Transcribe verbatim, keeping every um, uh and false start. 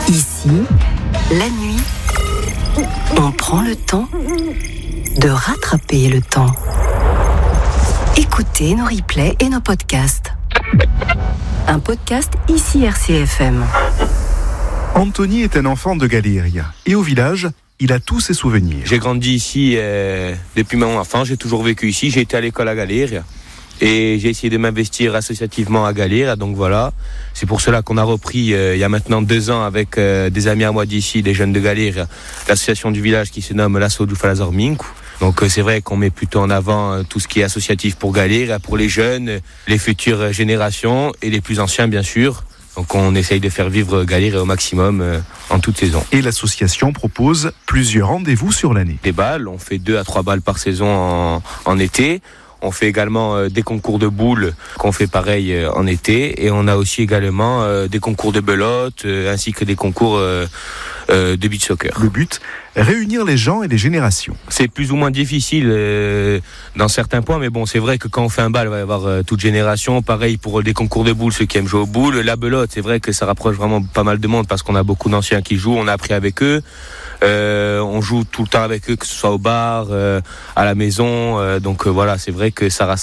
Ici, la nuit, on prend le temps de rattraper le temps. Écoutez nos replays et nos podcasts. Un podcast Ici R C F M. Anthony est un enfant de Galéria et au village, il a tous ses souvenirs. J'ai grandi ici euh, depuis mon enfance, j'ai toujours vécu ici, j'ai été à l'école à Galéria et j'ai essayé de m'investir associativement à Galéria, donc voilà. C'est pour cela qu'on a repris euh, il y a maintenant deux ans avec euh, des amis à moi d'ici, des jeunes de Galéria, l'association du village qui se nomme l'Asso du Falazor Minku. Donc euh, c'est vrai qu'on met plutôt en avant euh, tout ce qui est associatif pour Galéria, pour les jeunes, les futures générations et les plus anciens bien sûr. Donc on essaye de faire vivre Galéria au maximum euh, en toute saison. Et l'association propose plusieurs rendez-vous sur l'année. Des balles, on fait deux à trois balles par saison en, en été. On fait également euh, des concours de boules qu'on fait pareil euh, en été. Et on a aussi également euh, des concours de belote euh, ainsi que des concours euh, euh, de beach soccer. Le but, réunir les gens et les générations. C'est plus ou moins difficile euh, dans certains points, mais bon, c'est vrai que quand on fait un bal, il va y avoir euh, toute génération. Pareil pour des concours de boules, ceux qui aiment jouer aux boules. La belote, c'est vrai que ça rapproche vraiment pas mal de monde parce qu'on a beaucoup d'anciens qui jouent. On a appris avec eux. Euh, on joue tout le temps avec eux, que ce soit au bar, euh, à la maison. Euh, donc euh, voilà, c'est vrai que ça rassemble.